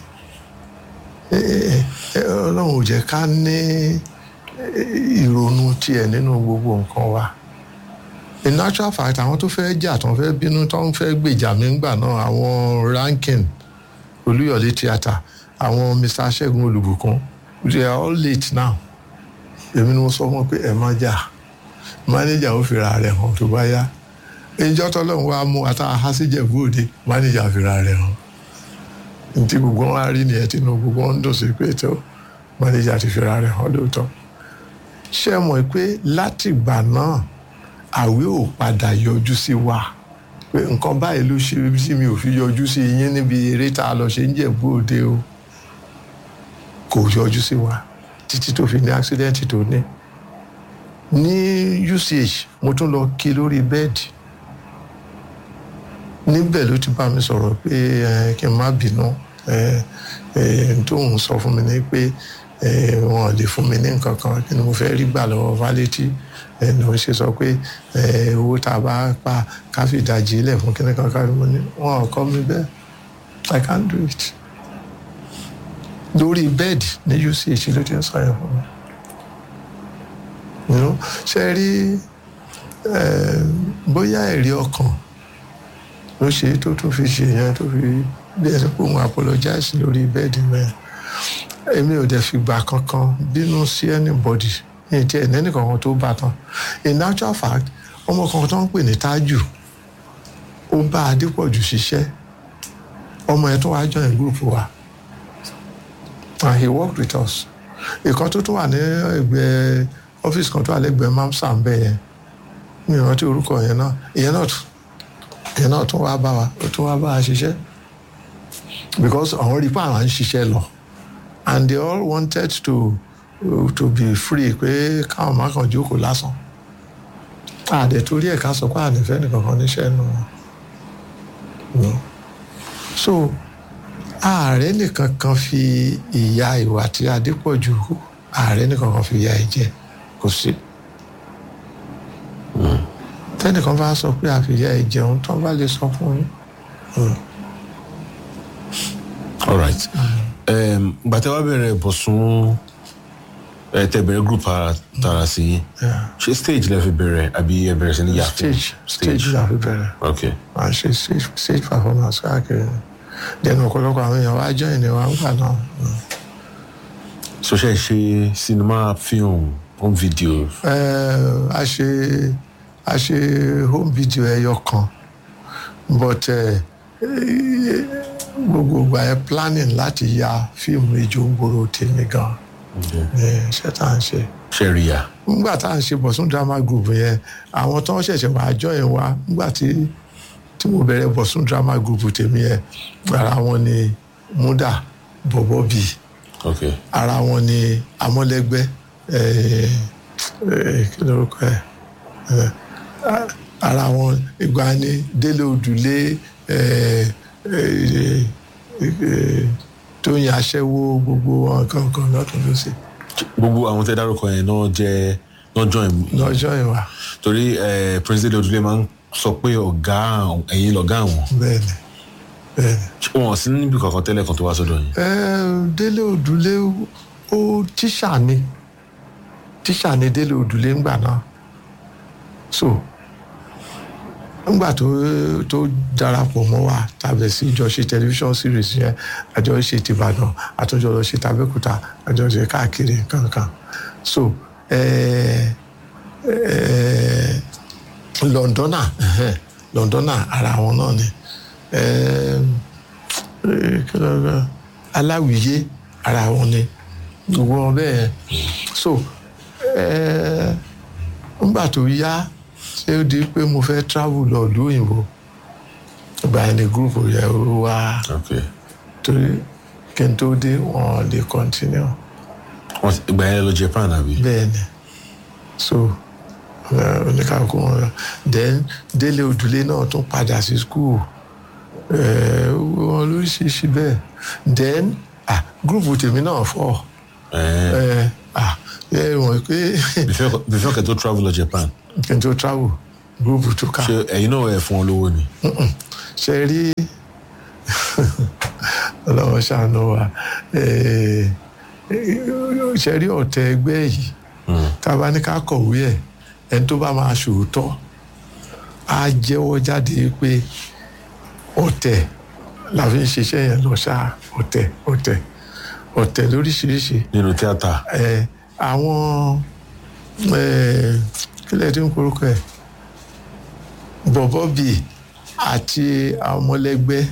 Ọlọ́run ò jẹ́ ká ní ìrònú tiẹ̀ nínú gbogbo nǹkan wa in natural fact àwọn tó fẹ́ jà tó ń fẹ́ bínú tó ń fẹ́ gbèjà mí ńgbà náà àwọn ranking Olúyọ̀lé theatre àwọn Mr. Ṣẹ́gun Olùbùkún they are all late now èmi ni mo sọ wọn pé ẹ má jà manager ó fira rẹ̀ hàn tó bá yá ìjọ tọ́lọ́run wa mú ata àhásíjẹ̀bú òde manager fira rẹ̀ hàn ntí gbogbo wọn á rí nìyẹn tí inú gbogbo wọn ń dùn sí pé tó manager ti fira rẹ̀ hàn lóòótọ́ ṣé mọ̀ pé látìgbà náà àwé ò padà yọjú sí wa pé nǹkan báyìí ló ṣe tí mi ò fi yọjú sí yín níbi eré tá a lọ ṣe ń jẹ̀bú òde o kò yọjú sí wa títí tó fi ní accident tó ní ní U C H mo tún lọ kí lórí bẹ́ẹ̀dì níbẹ̀ ló ti bá mi sọ̀rọ̀ pé kí n má bínú tóun sọ fún mi ní pé wọn lè fún mi ní nǹkan kan kí ni mo fẹ́ rí gbà lọ́wọ́ Válẹ́tì ẹni ó ṣe sọ pé owó tá a bá pa ká fi ìdajì ilẹ̀ fún kíní kankan mo ní wọn ò kọ́ mi bẹ́ẹ̀ I can't do it. Lórí bẹ́ẹ̀dì ní U C H ló ti ń sọ yẹn fún mi. You know, ṣe rí bóyá ẹ̀rí ọkàn ló ṣe tó tún fi ṣe yẹn tó fi bí ẹni pé òun apologize lórí bẹ́ẹ̀dì mẹ́rin. Èmi ò dẹ̀ fi gbà kankan bínú sí anybody ní ìtí ẹ̀ nẹ́nì kankan tó bá tán. In actual fact, ọmọ kankan tó ń pè ní Tájù ó bá Adépọ̀jù ṣiṣẹ́, ọmọ ẹ̀ tó wá join group wa and he worked with us. Ìkan tó tún wà ní ẹgbẹ́ ọ́fíìsì kan tó wà lẹ́gbẹ̀ẹ́ mamsa ń bẹ̀ yẹn mi ò rántí orúkọ yẹn náà ìyẹn náà ìyẹn náà tún wá bá wa ó tún wá bá a ṣiṣẹ́ because àwọn rí i pé àwọn ń ṣiṣẹ́ lọ and they all wanted to to be free pé káwọn má kàn jókòó lásán àdẹ torí ẹ̀ ká sọ pé ànífẹ́ nìkankan níṣẹ́ nù wọn. So ààrẹ nìkan kan fi ìyà ìwà tí Adépọ̀jù ààrẹ nìkan kan fi ìyà ẹ̀ jẹ kò sí. Tẹ́nìkan bá sọ pé àfìyà ẹ̀ jẹun tó bá lè sọ fún yín. All right. Gbàtẹ́ wá bẹ̀rẹ̀ Bọ̀sún tẹ bẹ̀rẹ̀ group tara sí yín. Ṣé stage lẹ fi bẹ̀rẹ̀ àbí ẹ bẹ̀rẹ̀ sí ní yà fún? Stage stage la fi bẹ̀rẹ̀. Okay. À ń ṣe stage stage performance káàkiri. Dẹ̀nu ọ̀pọ̀lọpọ̀ àwọn èèyàn wá join ní wa ń gbà náà. So ṣe ṣe cinema film home video? A ṣe a ṣe home video ẹyọ kan but gbogbo ìgbà ẹ planning láti ya fíìmù Ìjòǹgbòrò tèmi gan ṣe tá à ń ṣe. Ṣe rí ya. Nígbà tá à ń ṣe Bọ̀sún drama group yẹn àwọn tó ń ṣẹ̀ṣẹ̀ wá join wa nígbà tí tí mo bẹ̀rẹ̀ Bọ̀sún drama group tèmi yẹn ara wọn ni Múdà Bọ̀bọ̀bì ara wọn ni Amọ́lẹ́gbẹ́ kí lórúkọ ẹ̀ ara wọn ìgbà ni Délé Òdùlé Tóyìn Aṣẹ́wó gbogbo wọn kankan lọ́tún lọ́sí. Gbogbo àwọn tẹ́ dárúkọ yẹn náà jẹ́ náà join. náà join wa. Torí Prince Délé Òdùlé máa ń sọ pé ọ̀gá ẹ̀yin lọ̀gá àwọn. Bẹ́ẹ̀ni bẹ́ẹ̀ni. Wọ́n sí níbi kankan tẹ́lẹ̀ kan tó wá sọ́dọ̀ yín. Délé Òdùlé ó tíṣà ni tíṣà ni Délé Òdùlé ńgbà náà so ńgbà tó tó darapọ̀ mọ́ wa tàbí sí ìjọ ṣe television series yẹn àjọ ṣe tìbàdàn àtúnjọ lọ ṣe tàbẹ́kúta àjọ ṣe káàkiri kankan so eh, eh, Londona eh, Londona ara wọn náà ni eh, eh, Aláwìyé ara wọn ni gbogbo wọn bẹ́ẹ̀ so ńgbà tó yá ṣé ó di pé mo fẹ́ travel lọ ìlú òyìnbó ìgbà yẹn ni group yẹn ó wá torí kí n tó dé wọn lè continue. Ìgbà yẹn lọ Japan àbí. Bẹ́ẹ̀ ni so oníkàkùn wọn then Délé Òdùlé náà tún padà sí school wọn lóríṣiríṣi bẹ́ẹ̀ then ah group tèmi náà fọ́ ah ẹ wọ̀n pé. Before kẹ́ tó travel lọ Japan. Kí n tó travel group tó ká. Ṣé ẹ̀yin náà ẹ̀ fún ọ lówó ni. Ṣe rí ọlọ́wọ́ ṣàánú wa ṣe rí ọ̀tẹ̀ ẹgbẹ́ yìí tá a bá ní ká kọ̀wé ẹ̀ ẹni tó bá máa ṣòótọ́ á jẹ́wọ́ jáde pé ọ̀tẹ̀ la fi ń ṣiṣẹ́ yẹn lọ ṣá ọ̀tẹ̀ ọ̀tẹ̀ ọ̀tẹ̀ lóríṣiríṣi. Nínú tíátà. ẹ àwọn kílẹ̀ tí ń korúkọ ẹ̀ Bọ̀bọ̀bì àti àwọn ọmọlẹ́gbẹ́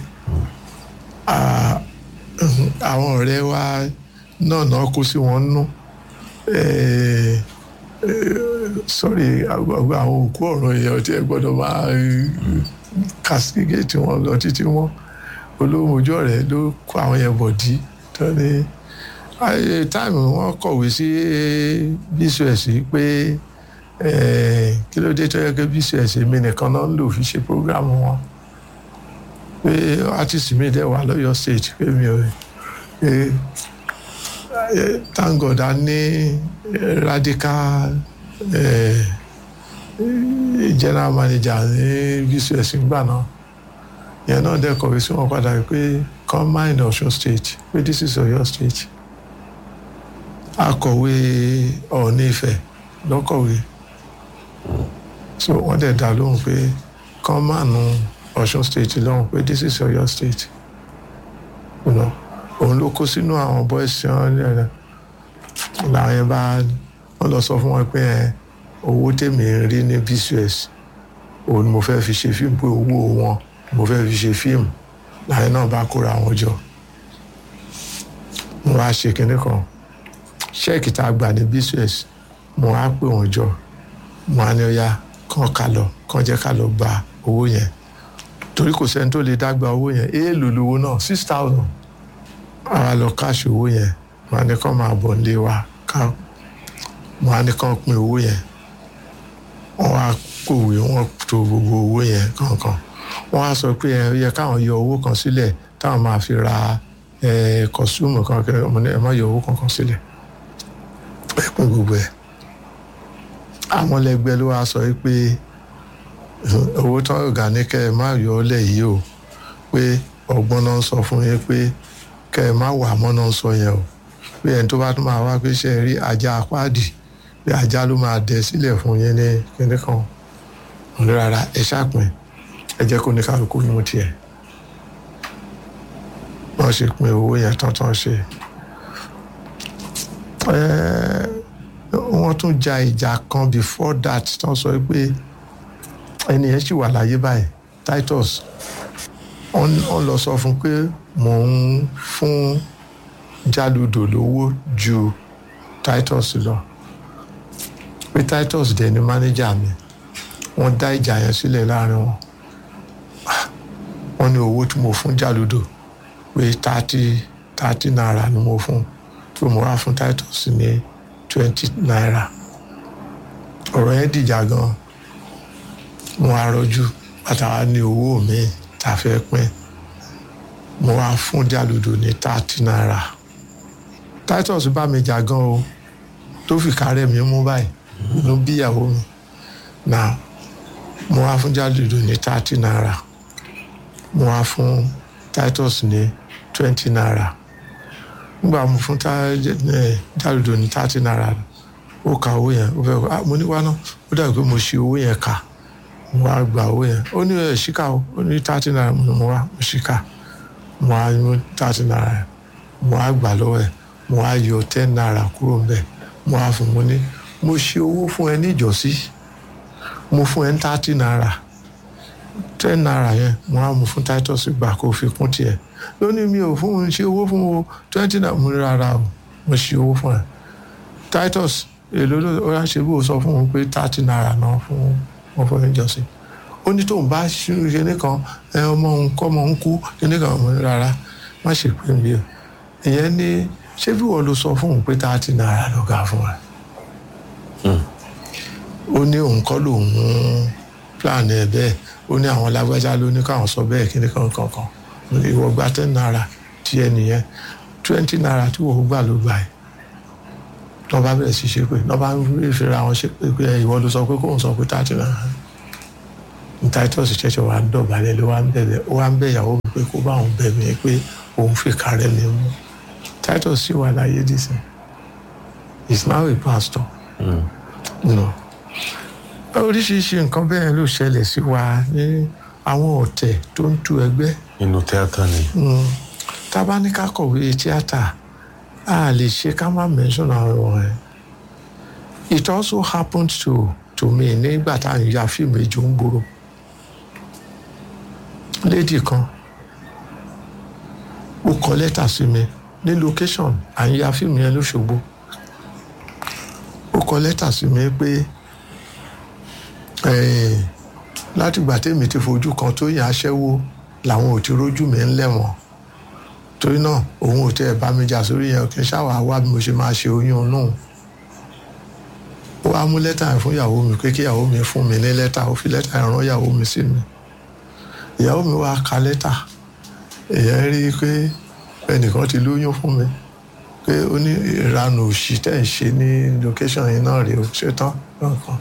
àwọn ọ̀rẹ́ wa náà náà kó sí wọn nú sọ́rí àwọn òkú ọ̀rọ̀ èèyàn tí ẹ gbọ́dọ̀ máa kásígéètì wọn lọ títí wọn olóhùn ojú ọ̀rẹ́ ló kó àwọn yẹn bọ̀dí tó ní táìmù wọn kọ̀wé sí B C S pé kí ló dé tó yẹ kí B C S mi nìkan náà ń lò fi ṣe prógrámù wọn pé artist mi dẹ̀ wà lọ́yọ̀ state pé mi ò pé thank God a ní radical eh, general manager ní B C S gbà náà yẹn náà dẹ̀ kọ̀wé sí wọn padà pé kan mine Ọ̀ṣun state pé this is Ọ̀yọ́ state akọ̀wé Ọọ̀ni Ifẹ̀ lọ́kọ̀wé so wọ́n dẹ̀ dá lóhùn pé kan mánu Ọ̀ṣun state lọ́hùn pé this is Ọ̀yọ́ state you know òun ló kó sínú àwọn boys ṣan làwọn yẹn bá wọ́n lọ sọ fún wọn pé owó tèmi ń rí ní B C S òun ni mo fẹ́ fi ṣe fíìmù pé owó wọn mo fẹ́ fi ṣe fíìmù láyé náà bá kóra wọn jọ mo wá ṣe kinní kan ṣẹ́ẹ̀kì tá a gbà ní B C S mo wá pè wọ́n jọ mo wá ní ọ̀yá kàn ká lọ kàn jẹ́ ká lọ gba owó yẹn torí kò sẹ́ni tó lè dá gba owó yẹn èèlò lówó náà six thousand àwa lọ káàṣì owó yẹn mo wá ní kàn máa bọ̀ nílé wa ká mo wá ní kàn pín owó yẹn wọ́n wá kòwé wọ́n tó gbogbo owó yẹn kankan wọ́n á sọ pé ẹ yẹ káwọn yọ owó kan sílẹ̀ táwọn máa fi ra kọ̀súmù kan kí ọmọ ẹ má yọ owó kankan sílẹ̀ ẹ pín gbogbo ẹ̀ àwọn ẹlẹgbẹ́ ló wá sọ pé owó tán ọ̀gá ní kẹ́ ẹ má yọ ọ́ lẹ̀ yìí o pé ọgbọ́n náà ń sọ fún yín pé kẹ́ ẹ má wà mọ́ náà ń sọ yẹn o pé ẹni tó bá tún máa wá pé ṣe rí ajá apáàdì pé ajá ló máa dẹ sílẹ̀ fún yín ní kíní kan òní rárá ẹ ṣàpín ẹ jẹ́ kó ní kálukú mú tiẹ̀ wọ́n ṣe pín owó yẹn tán tán ṣe wọ́n tún ja ìjà kan before that tán sọ pé ẹni yẹn ṣì wà láyé báyìí Titus wọ́n lọ sọ fún pé mò ń fún Jáludò lówó ju Titus lọ pé Titus dẹ̀ ni mánéjà mi wọ́n dá ìjà yẹn sílẹ̀ láàrin wọn wọ́n ní owó tí mo fún Jáludò pé thirty thirty naira ni mo fún tó mo wá fún Titus ní twenty naira ọ̀rọ̀ yẹn dìjà gan mo wá rọ́jú pàtàkì ní owó mi tá a fẹ́ pín mo wá fún Jáludò ní thirty naira Titus bá mi jà gan o tó fi kárẹ̀ mi mú báyìí inú bíyàwó mi náà mo wá fún Jáludò ní thirty naira mo wá fún Titus ní twenty naira nígbà mo fún Jáludò ní thirty naira ó ka owó yẹn ó fẹ́ kó mo ní wá náà ó dàbí pé mo ṣe owó yẹn kà mo wá gba owó yẹn ó ní ẹ̀ ṣíkà ó ó ní thirty naira mo ní mo wá mo ṣíkà mo wá mú thirty naira mo wá gbà lọ́wọ́ ẹ̀ mo wá yọ ten naira kúrò ń bẹ̀ mo wá fún mo ní mo ṣe owó fún ẹ ní ìjọ́sí mo fún ẹ ní thirty naira ten naira yẹn mo wá mú fún Titus gbà kó fi kún tiẹ̀ lónìí mi ò fún un ṣe owó fún o twenty naira mo ní rárá o mo ṣe owó fún ẹ Titus èlò ló yà ṣe bó o sọ fún un pé thirty naira náà fún wọn fún ẹ jọ́sí ó ní tóun bá ṣe nìkan ẹ ọmọ òun kọ́ ọmọ òun kú nìkan mo ní rárá má ṣe pé mi o ìyẹn ní ṣé bí wọ́n ló sọ fún un pé thirty naira ló ga fún ẹ ó ní òun kọ́ lòun plan ẹ bẹ́ẹ̀ ó ní àwọn lágbájá ló ní káwọn sọ bẹ́ẹ̀ kíní kan kankan ìwọ gba ten naira tí ẹ nìyẹn twenty naira tí wọ́n gbà ló gbà ẹ̀ lọ́ bá bẹ̀rẹ̀ sí ṣe pé lọ́ bá ń fẹ́ra wọn ṣe pé pé ìwọ ló sọ pé kóun sọ pé thirty naira Titus ṣẹ̀ṣẹ̀ wà ń dọ̀bálẹ̀ ló wá ń bẹ̀rẹ̀ ó wá ń bẹ̀ ìyàwó mi pé kó bá òun bẹ̀ mí pé òun fi kárẹ̀ mi mú Titus sì wà láyé dìsìn he's now a pastor. Mm. No. Oríṣiríṣi nǹkan bẹ́ẹ̀ ló ṣẹlẹ̀ sí wa ní àwọn ọ̀tẹ̀ tó ń tú ẹgbẹ́. Inú tíátà ni. Tá bá ní ká kọ̀wé tíátà a lè ṣe ká má mention àwọn ẹ̀. It also happened to to me nígbà tá à ń ya fíìmù Ejò ń gbòòrò. Lady kan ó kọ lẹ́tà sí mi ní location à ń ya fíìmù yẹn l'Óṣogbo. Ó kọ lẹ́tà sí mi pé látìgbà tèmi ti fojú kan tó yàn aṣẹ́wó làwọn ò ti rójú mi ń lẹ́wọ̀n torí náà òun ò tẹ́ ẹ̀ bá mi jà sórí yẹn kí n ṣáwà wá bí mo ṣe máa ṣe oyún inú ó wá mú lẹ́tà yẹn fún ìyàwó mi pé kí ìyàwó mi fún mi ní lẹ́tà ó fi lẹ́tà yẹn rán ìyàwó mi sí mi ìyàwó mi wá ka lẹ́tà èèyàn rí i pé ẹnìkan ti lóyún fún mi pé ó ní ìranù òṣì tẹ̀ ń ṣe ní location yìí náà rèé ó ṣe tán lọ́kàn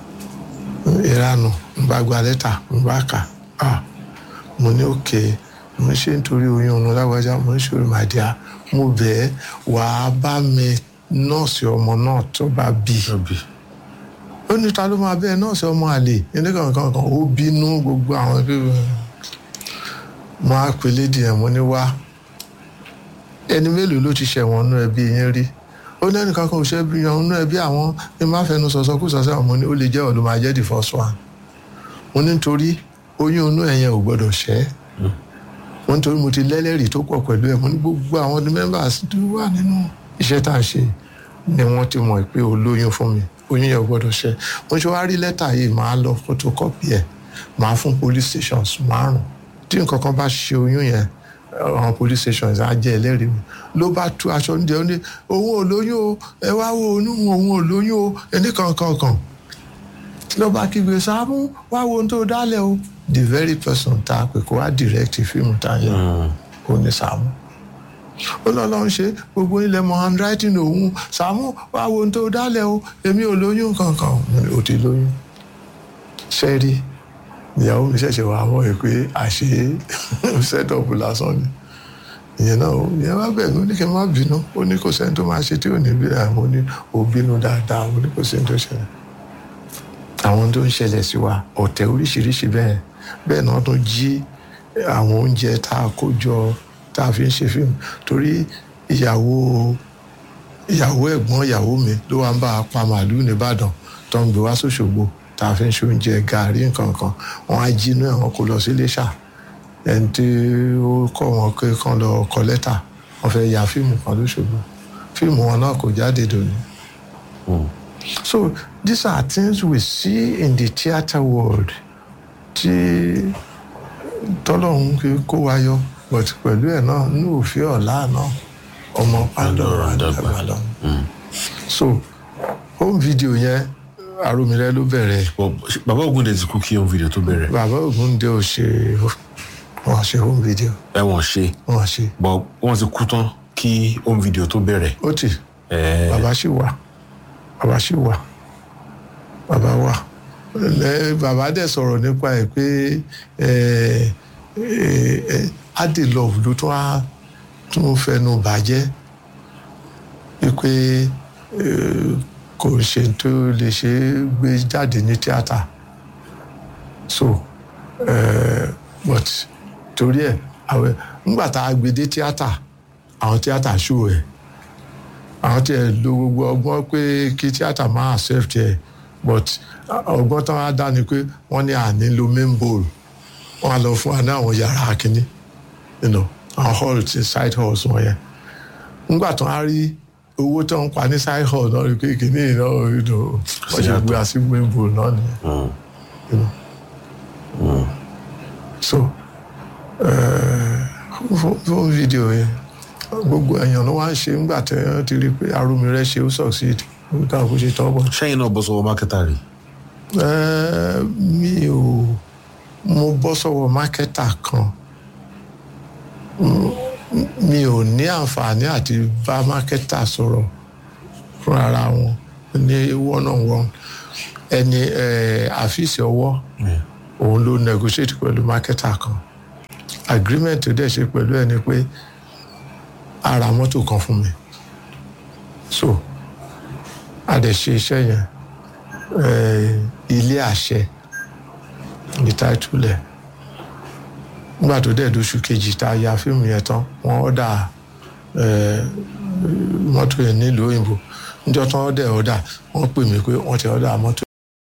ìranù ń bá gba lẹ́tà ń bá kà á mo ní òkè mo ń ṣe nítorí oyún ọ̀nà lágbájá mo ń ṣe orí màdìá mo bẹ̀ ẹ́ wàá bá mi nọ́ọ̀sì ọmọ náà tó bá bí ó ní ta ló máa bẹ́ẹ̀ nọ́ọ̀sì ọmọ àlè ẹni kankan kan ó bínú gbogbo àwọn ẹgbẹ́ mo á pè lédi ẹ̀ mo ní wá ẹni mélòó ló ti ṣẹ̀wọ̀n nú ẹbí yẹn rí ó ní ẹnìkan kan ò ṣe bí yan nú ẹbí àwọn ní má fẹnu sọ̀sọ̀ kú sọ̀sọ̀ mo ní ó lè jẹ́ ọ̀ ló máa jẹ́ the first one mo ní nítorí oyún inú ẹ̀yẹn ò gbọ́dọ̀ ṣẹ́ mo nítorí mo ti lẹ́lẹ́rìí tó pọ̀ pẹ̀lú ẹ̀ mo ní gbogbo àwọn ní members tó wà nínú iṣẹ́ tá à ń ṣe ni wọ́n ti mọ̀ pé o lóyún fún mi oyún yẹn ò gbọ́dọ̀ ṣẹ́ mo ṣe wá rí lẹ́tà yìí máa lọ photocopy ẹ̀ máa fún police stations márùn tí nǹkan kan bá ṣe oyún yẹn àwọn police stations á jẹ́ ẹlẹ́rìí mi ló bá tú aṣọ oúnjẹ ó ní òun ò lóyún o ẹ wá wo onú òun ò lóyún o ẹni kankan kan ló bá kígbe Sàámú wá wo ohun tó dálẹ̀ o the very person tá a pè kó wá direct fíìmù tá a yẹ kó ní Sàámú ó lọ́ lọ́n ṣe gbogbo ilẹ̀ mọ handwriting òun Sàámú wá wo ohun tó dálẹ̀ o èmi ò lóyún kankan ò ti lóyún ṣẹ́rí ìyàwó mi ṣẹ̀ṣẹ̀ wà mọ́ ẹ pé àṣe set up lásán ni ìyẹn náà ìyẹn wá bẹ̀ ló ní kí n má bínú ó ní kò sẹ́ni tó máa ṣe tí ò ní bí àmọ́ ní ò bínú dáadáa ó ní kò sẹ́ni tó ṣẹlẹ̀ àwọn tó ń ṣẹlẹ̀ sí wa ọ̀tẹ̀ oríṣiríṣi bẹ́ẹ̀ bẹ́ẹ̀ náà tó jí àwọn oúnjẹ tá a kó jọ tá a fi ń ṣe fíìmù torí ìyàwó ìyàwó ẹ̀gbọ́n ìyàwó mi ló wá ń bá a pa màálùú nìbàdàn tó ń gbé wá sóṣogbo tá a fi ń ṣe oúnjẹ gàárì nǹkan kan wọn á jí inú ẹ̀ wọn kó lọ sí Iléṣà ẹni tí ó kọ́ wọn pé kán lọ kọ lẹ́tà wọn fẹ́ ya fíìmù kan lóṣogbo fíìmù wọn náà kò jáde dòní. So these are things we see in the theatre world tí tọ́lọ́hún fi kó wa yọ but pẹ̀lú ẹ̀ náà ní òfin ọ̀la náà ọmọ Pandora dàgbà lọ. So home video yẹn Aromire ló bẹ̀rẹ̀. Bàbá Ògúndé ti kú kí home video tó bẹ̀rẹ̀. Bàbá Ògúndé ò ṣe wọ́n ṣe home video. ẹ wọ́n ṣe. wọ́n ṣe. bọ̀ wọ́n ti kú tán kí home video tó bẹ̀rẹ̀. ó ti bàbá ṣì wà bàbá ṣì wà bàbá wà bàbá dẹ̀ sọ̀rọ̀ nípa ẹ̀ pé Adelove ló tún á tún fẹnu bàjẹ́ pé kò ṣe tó lè ṣe gbé jáde ní tíátà so uh, but torí ẹ̀ àwọn nígbà tá a gbé dé tíátà àwọn tíátà ṣó ẹ̀ àwọn tí ẹ lo gbogbo ọgbọ́n pé kí tíátà máa accept ẹ but ọgbọ́n tán á dá ni pé wọ́n ní àní lo main bowl wọ́n á lọ fún wa ní àwọn yàrá kínní àwọn hall ti side halls wọn yẹn nígbà tán á rí owó tó ń pa ní side hall náà rí pé kínní náà wọ́n ṣe gbé àti main bowl náà nìyẹn so fún fídíò yẹn gbogbo èèyàn ló wá ń ṣe ńgbà tí wọ́n ti rí i pé Aromire ṣe ó succeed ó dáa kó ṣe tọ́ bọ̀. ṣẹ́yìn náà bọ́ sọ́wọ́ mákẹ́tà rí. mi ò mo bọ́ sọ́wọ́ mákẹ́tà kan mi ò ní àǹfààní àti bá mákẹ́tà sọ̀rọ̀ fún ara wọn ní one on one ẹni àfíìsì ọwọ́ òun ló negotiate pẹ̀lú mákẹ́tà kan agreement tó dẹ̀ ṣe pẹ̀lú ẹni pé ara mọ́tò kan fún mi so a dẹ̀ ṣe iṣẹ́ yẹn ilé àṣẹ ní táìtúlẹ̀ nígbà tó dẹ̀ dóṣù kejì tá a ya fíìmù yẹn tán wọ́n ọ̀dà mọ́tò yẹn nílùú òyìnbó níjọ́ tán ọ̀dẹ̀ ọ̀dà wọ́n pè mí pé wọ́n ti ọ̀dà mọ́tò.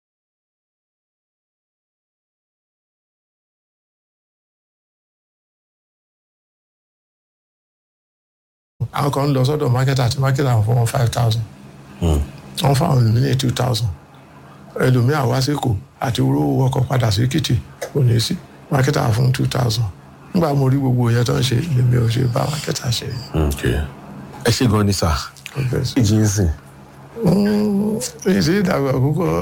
àwọn kan ń lọ sọ́dọ̀ mákẹ́tà àti mákẹ́tà fún wọn five thousand wọ́n fáwọn ẹlòmíì two thousand ẹlòmíì àwa sẹ́kọ̀ọ́ àti owó ọkọ̀ padà sí Èkìtì kò ní sí mákẹ́tà fún two thousand nígbà mo rí gbogbo ìyẹn tó ń ṣe lèmi ò ṣe bá mákẹ́tà ṣe. ẹ ṣe gan ni sà ìjì ń sìn. ìṣe ìdàgbà púpọ̀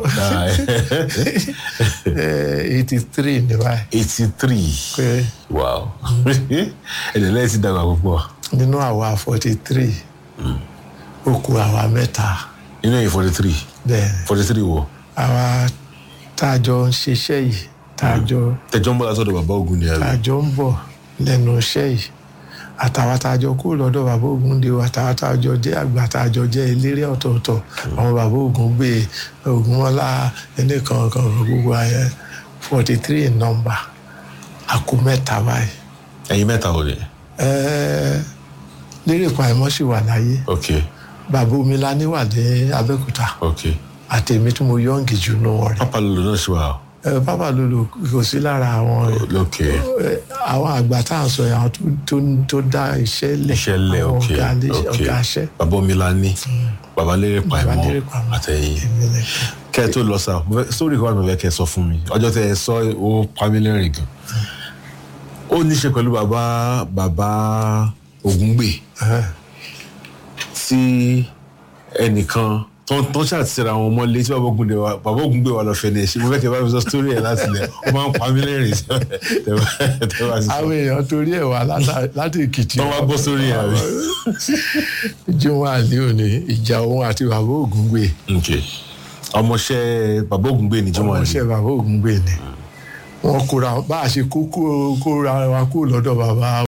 eighty three ní báyìí. eighty three wow ẹ̀dẹ̀ lẹ́yìn ti dàgbà púpọ̀. nínú àwa forty three ó kù àwa mẹ́ta. nínú ẹ̀yìn forty three bẹ́ẹ̀ forty three wo. àwa tá a jọ ń ṣiṣẹ́ yìí tá a jọ. tẹjọ́ ń bọ̀ látọ̀dọ̀ bàbá Ògúndé àbí. tá a jọ ń bọ̀ lẹ́nu iṣẹ́ yìí àtàwọn àtàjọ kúrò lọ́dọ̀ bàbá Ògúndé àtàwọn àtàjọ jẹ́ àgbà àtàjọ jẹ́ eléré ọ̀tọ̀ọ̀tọ̀ àwọn bàbá Ògúngbè Ògúnmọ́lá ẹni kankan gbogbo ayẹ forty three in number àkó mẹ́ta báyìí. ẹ̀yin mẹ́ta ò lè. ẹ̀ẹ́ lérè Pàímọ́ sì wà láyé. ok. bàbá Omilani wà ní Abẹ́òkúta. ok. àtẹ̀mí tí mo yọ̀ǹgì jù nù wọn rẹ̀. Papa Lolo náà sì wà. ẹ Papa Lolo kò sí lára àwọn ok. àwọn àgbà tá à ń sọ yẹn àwọn tó tó dá iṣẹ́ lẹ̀ iṣẹ́ lẹ̀ ok ok ọ̀gá iṣẹ́. bàbá Omilani bàbá lérè Pàímọ́ àtẹ̀yìn. kẹ́ ẹ tó lọ sá sórí kan mi fẹ́ kẹ́ ẹ sọ fún mi ọjọ́ tẹ́ ẹ sọ ó pa mí lẹ́rìn gan ó ní í ṣe pẹ̀lú bàbá bàbá Ògúngbè tí ẹnìkan tó ń ṣàtìsẹ́ra àwọn ọmọ ilé tí bàbá Ògúngbè wà bàbá Ògúngbè wà lọ fẹ́ ní ẹ̀ṣin mo fẹ́ kẹ́ bá mi sọ sórí ẹ̀ láti lẹ̀ ó máa ń pa mí lẹ́rìn sí àwọn èèyàn torí ẹ̀ wá láti Èkìtì wọ́n wá gbọ́ sórí ẹ̀ rí. Jimoh Ali òní ìjà òun àti bàbá Ògúngbè. ọmọọṣẹ́ bàbá Ògúngbè ni Jimoh Ali. ọmọọṣẹ́ bàbá Ògúngbè ni wọ́n kóra bá a ṣe kó kóra wa kó lọ́dọ̀ bàbá